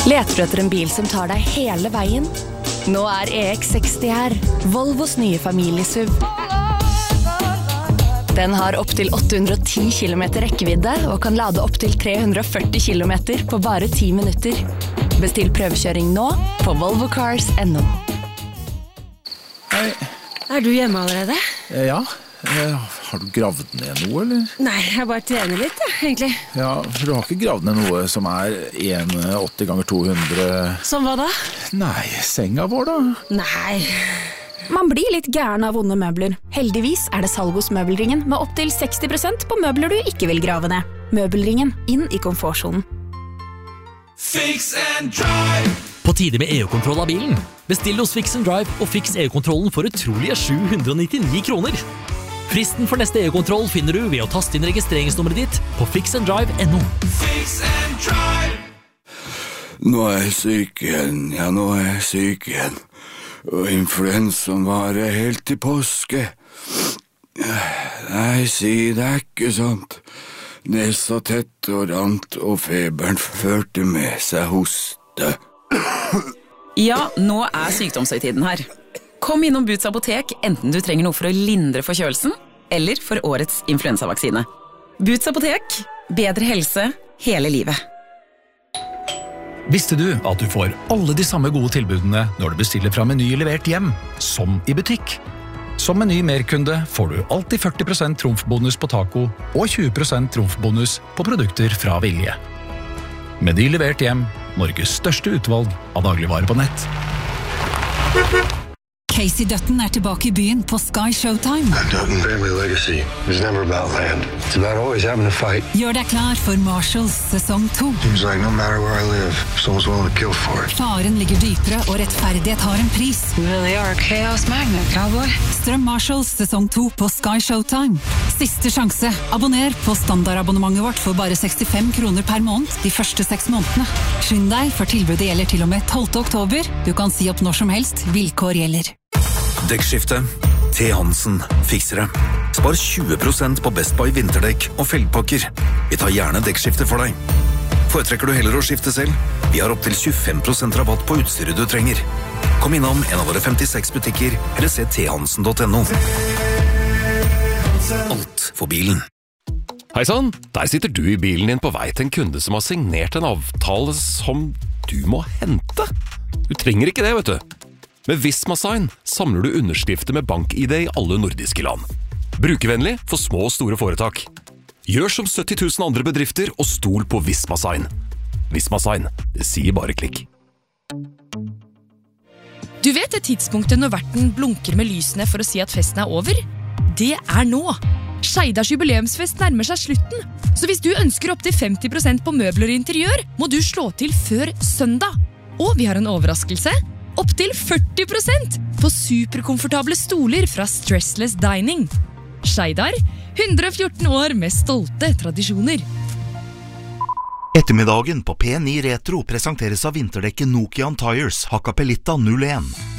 Leter du etter en bil som tar deg hele veien? Nå EX60 her, Volvos nye familiesuv. Den har opp til 810 km rekkevidde og kan lade opp til 340 km på bare 10 minutter. Bestill prøvekjøring nå på volvocars.no. Hei. Du hjemme allerede? Ja. Har du gravd ned noe, eller? Nei, jeg bare trener litt, egentlig. Ja, for du har ikke gravd ned noe som 1,80 ganger 200... Som hva da? Nei, senga vår da? Nei. Man blir litt gæren av vonde møbler. Heldigvis det salg hos Møbelringen med opp til 60% på møbler du ikke vil grave ned. Møbelringen, inn i komfortzonen. Fix and Drive! På tide med EU-kontroll av bilen. Bestill hos Fix and Drive og fiks EU-kontrollen for utrolige 799 kroner. Fristen for neste EU-kontroll finner du ved å taste inn registreringsnummeret ditt på fixanddrive.no. Fix and Drive! Nå jeg syk igjen, nå jeg syk igjen. Og influensaen varer helt til påske. Nei, si det ikke sant. Nesa tett og rant, og feberen førte med seg hoste. Ja, nå sykdomshøytiden her. Kom innom Boots apotek, enten du trenger noe for å lindre forkjølelsen, eller for årets influensavaksine. Boots apotek, bedre helse hele livet. Visste du at du får alle de samme gode tilbudene når du bestiller fra Meny levert hjem, som i butikk? Som Meny merkunde får du alltid 40% trumfbonus på taco og 20% trumfbonus på produkter fra Vilje. Meny levert hjem, Norges største utvalg av dagligvarer på nett. Casey Dutton tilbake i byen på Sky Showtime. Dutton family legacy was never about land. It's about always having to fight. Gjør deg klar for Marshalls sesong 2. Seems like no matter where I live, someone's willing to kill for it. Faren ligger dypere, og rettferdighet har en pris. You really are a chaos magnet, cowboy. Strøm Marshalls sesong 2 på Sky Showtime. Siste sjanse. Abonner på standardabonnementet vårt for bare 65 kroner per måned de første 6 månedene. Skynd deg, for tilbudet gjelder til og med 12. oktober. Du kan si opp når som helst. Vilkår gjelder. Dekkskifte. T. Hansen fikser det. Spar 20% på Best Buy vinterdekk og felgpakker. Vi tar gjerne dekkskifte for deg. Foretrekker du heller å skifte selv? Vi har opp til 25% rabatt på utstyret du trenger. Kom innom en av våre 56 butikker, eller se thansen.no. Alt for bilen. Hei sann, der sitter du i bilen din på vei til en kunde som har signert en avtale som du må hente. Du trenger ikke det, vet du. Med Visma-sign samler du underskrifter med bank-ID i alle nordiske land. Brukervennlig for små og store foretak. Gjør som 70 000 andre bedrifter og stol på Visma-sign. Visma-sign, det sier bare klikk. Du vet det tidspunktet når verten blunker med lysene for å si at festen over? Det nå. Skeidars jubileumsfest nærmer seg slutten, så hvis du ønsker opp til 50% på møbler og interiør, må du slå til før søndag. Og vi har en overraskelse. Opp til 40% på superkomfortable stoler fra Stressless Dining. Skeidar, 114 år med stolte tradisjoner. Ettermiddagen på P9 Retro presenteres av vinterdekket Nokian Tires Hakkapeliitta 01.